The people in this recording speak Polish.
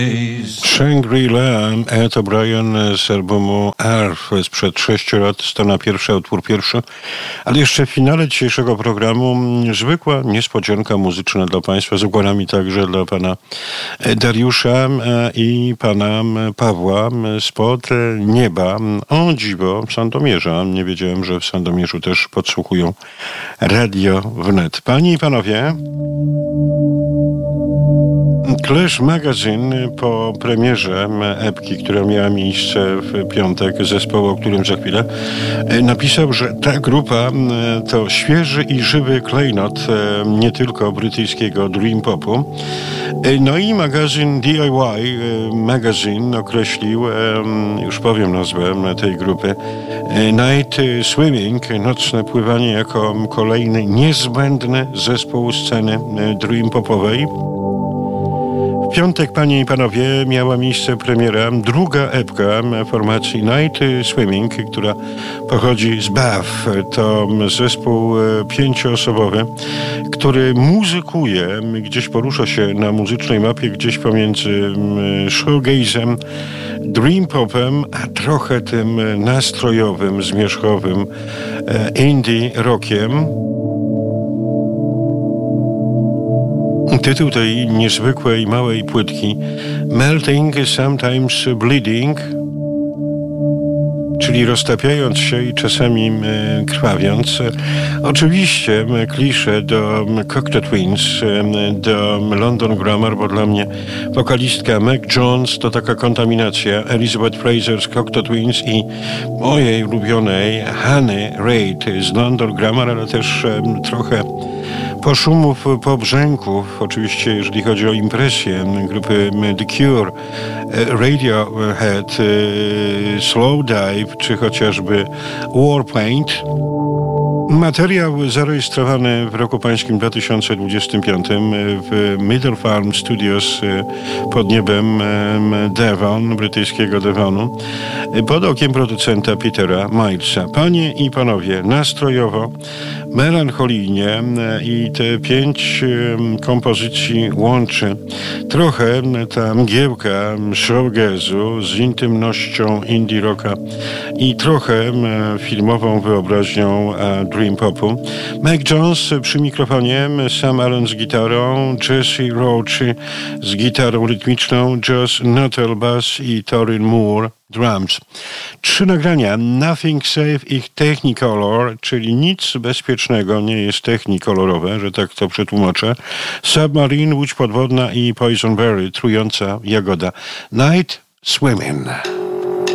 Shangri-La, Ed O'Brien z albumu Earth sprzed 6 lat, strona pierwsza, utwór pierwszy. Ale jeszcze w finale dzisiejszego programu zwykła niespodzianka muzyczna dla Państwa, z układami także dla Pana Dariusza i Pana Pawła spod nieba. O dziwo, Sandomierza. Nie wiedziałem, że w Sandomierzu też podsłuchują Radio Wnet. Panie i Panowie, Clash Magazine po premierze epki, która miała miejsce w piątek, zespołu, o którym za chwilę, napisał, że ta grupa to świeży i żywy klejnot nie tylko brytyjskiego dream popu. No i magazyn DIY Magazine określił, już powiem nazwę tej grupy, Night Swimming, nocne pływanie, jako kolejny niezbędny zespół sceny dream popowej. W piątek, panie i panowie, miała miejsce premiera druga epka formacji Night Swimming, która pochodzi z Bath. To zespół 5-osobowy, który muzykuje, gdzieś porusza się na muzycznej mapie, gdzieś pomiędzy shoegazem, dream popem, a trochę tym nastrojowym, zmierzchowym indie rockiem. Tytuł tej niezwykłej, małej płytki Melting, Sometimes Bleeding, czyli roztapiając się i czasami krwawiąc. Oczywiście klisze do Cocteau Twins, do London Grammar, bo dla mnie wokalistka Meg Jones to taka kontaminacja. Elizabeth Fraser z Cocteau Twins i mojej ulubionej Honey Reid z London Grammar, ale też trochę poszumów, pobrzęków, oczywiście jeżeli chodzi o impresję grupy The Cure, Radiohead, Slowdive czy chociażby Warpaint. Materiał zarejestrowany w roku pańskim 2025 w Middle Farm Studios pod niebem Devon, brytyjskiego Devonu, pod okiem producenta Petera Milesa. Panie i panowie, nastrojowo, melancholijnie i te 5 kompozycji łączy trochę ta mgiełka shoegazu z intymnością indie rocka i trochę filmową wyobraźnią dream popu. Meg Jones przy mikrofonie, Sam Allen z gitarą, Jesse Roach z gitarą rytmiczną, Josh Nuttall bass i Torin Moore drums. 3 nagrania, Nothing Safe i Technicolor, czyli nic bezpiecznego nie jest technikolorowe, że tak to przetłumaczę. Submarine, Łódź podwodna i Poison Berry, trująca jagoda. Night Swimming.